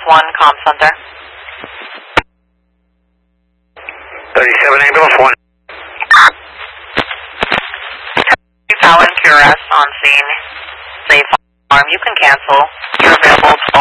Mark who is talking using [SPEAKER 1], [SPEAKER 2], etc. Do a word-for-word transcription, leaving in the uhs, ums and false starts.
[SPEAKER 1] one, comm center.
[SPEAKER 2] thirty-seven ambulance one.
[SPEAKER 1] Fallon Curas on scene. Safe arm. You can cancel. You're available to